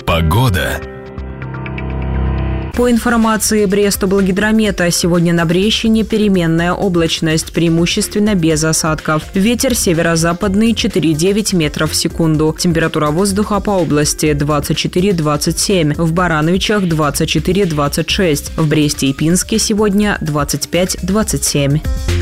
Погода. По информации Брестоблгидромета, сегодня на Брещине переменная облачность, преимущественно без осадков. Ветер северо-западный 4,9 метров в секунду. Температура воздуха по области 24-27. В Барановичах 24-26. В Бресте и Пинске сегодня 25-27.